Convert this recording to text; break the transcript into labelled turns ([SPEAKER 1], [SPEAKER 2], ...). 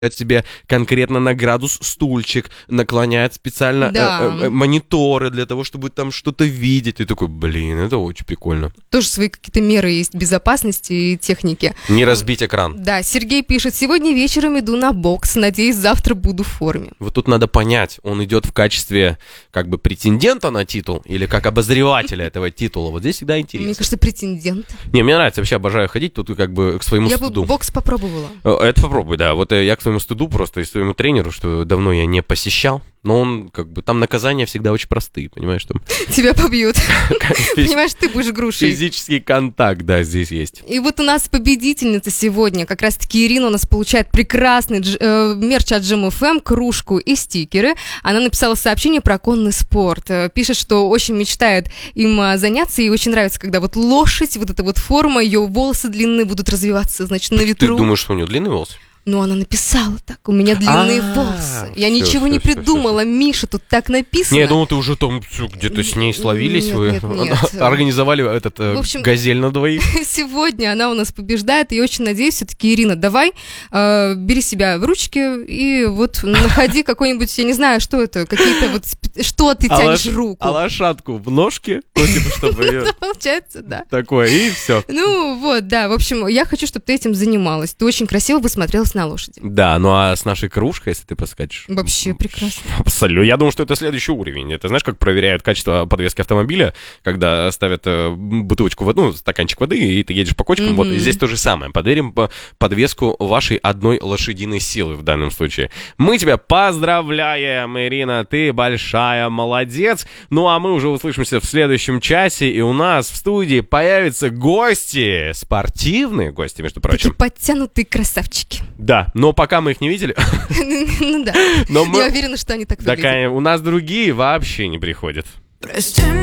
[SPEAKER 1] тебе конкретно на градус стульчик, наклоняет специально мониторы для того, чтобы там что-то видеть. И такой, блин, это очень прикольно.
[SPEAKER 2] Тоже свои какие-то меры есть безопасности и техники.
[SPEAKER 1] Не разбить экран.
[SPEAKER 2] Да, Сергей пишет: сегодня вечером иду на бокс, надеюсь, завтра буду в форме.
[SPEAKER 1] Вот тут надо понять, он идет в качестве как бы претендента на титул или как обозревателя этого титула. Вот здесь всегда интересно.
[SPEAKER 2] Мне кажется, претендент.
[SPEAKER 1] Не, мне нравится, вообще обожаю ходить тут как бы к своему стыду.
[SPEAKER 2] Я бы бокс попробовала.
[SPEAKER 1] Это попробуй, да. Вот я к своему стыду просто и своему тренеру, что давно я не посещал, но он как бы там наказания всегда очень простые, понимаешь, там.
[SPEAKER 2] Тебя побьют. Понимаешь, ты будешь грушей.
[SPEAKER 1] Физический контакт, да, здесь есть.
[SPEAKER 2] И вот у нас победительница сегодня, как раз-таки Ирина, у нас получает прекрасный мерч от GMFM, кружку и стикеры. Она написала сообщение про конный спорт. Пишет, что очень мечтает им заняться, и очень нравится, когда вот лошадь, вот эта вот форма, ее волосы длинные будут развиваться, значит, на ветру.
[SPEAKER 1] Ты думаешь, что у нее длинные волосы?
[SPEAKER 2] Ну, она написала так, у меня длинные волосы. Я ничего не придумала, Миша, тут так написано.
[SPEAKER 1] Не, я думал, ты уже там где-то с ней словились, вы организовали этот газель на двоих.
[SPEAKER 2] Сегодня она у нас побеждает, и очень надеюсь, все-таки, Ирина, давай, бери себя в ручки и вот находи какой-нибудь, я не знаю, что это, какие-то вот, что ты тянешь руку.
[SPEAKER 1] А лошадку в ножке, ну, типа, чтобы ее...
[SPEAKER 2] Получается, да.
[SPEAKER 1] Такое, и все.
[SPEAKER 2] Ну, вот, да, в общем, я хочу, чтобы ты этим занималась. Ты очень красиво бы смотрелась на лошади.
[SPEAKER 1] Да, ну а с нашей кружкой, если ты поскачешь...
[SPEAKER 2] Вообще прекрасно.
[SPEAKER 1] Абсолютно. Я думаю, что это следующий уровень. Это знаешь, как проверяют качество подвески автомобиля, когда ставят бутылочку, ну, стаканчик воды, и ты едешь по кочкам. Вот и здесь то же самое. Проверим подвеску вашей одной лошадиной силы в данном случае. Мы тебя поздравляем, Ирина, ты большая молодец. Ну а мы уже услышимся в следующем часе, и у нас в студии появятся гости, спортивные гости, между прочим.
[SPEAKER 2] Такие подтянутые красавчики.
[SPEAKER 1] Да, но пока мы их не видели.
[SPEAKER 2] Ну да, я уверена, что они так выглядят.
[SPEAKER 1] У нас другие вообще не приходят.